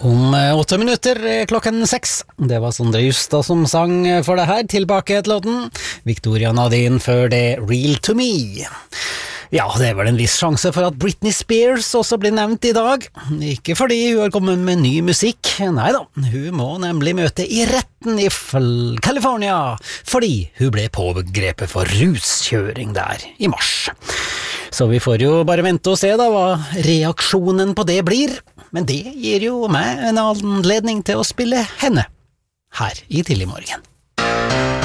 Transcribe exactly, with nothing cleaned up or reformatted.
Om åtte minutter klokken seks. Det var Sondre Justad som sang for det her. Tilbake til låten. Victoria Nadine før det Real to Me. Ja, det er vel en viss sjanse for at Britney Spears også blir nevnt i dag. Ikke fordi hun har kommet med ny musikk. Neida, hun må nemlig møte i retten i California, fordi hun ble pågrepet for ruskjøring der i mars. Så vi får jo bare vente og se da hva reaksjonen på det blir. Men det gir jo meg en anledning til å spille henne her i Tidlig Morgen.